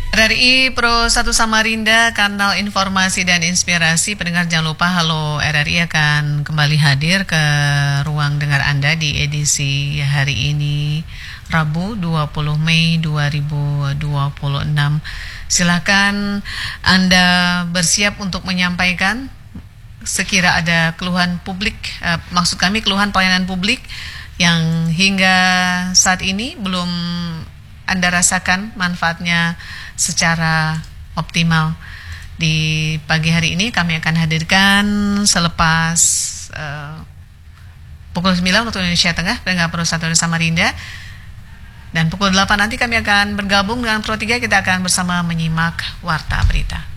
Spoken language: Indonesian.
RRI Pro 1 Samarinda, kanal informasi dan inspirasi. Pendengar jangan lupa, Halo RRI akan kembali hadir ke ruang dengar Anda di edisi hari ini, Rabu 20 Mei 2026. Silakan Anda bersiap untuk menyampaikan sekira ada keluhan publik, maksud kami keluhan pelayanan publik yang hingga saat ini belum Anda rasakan manfaatnya secara optimal. Di pagi hari ini kami akan hadirkan selepas pukul 9 waktu Indonesia Tengah, pendengar Pro 1 Samarinda. Dan pukul 8 nanti kami akan bergabung dengan Pro 3, kita akan bersama menyimak Warta Berita.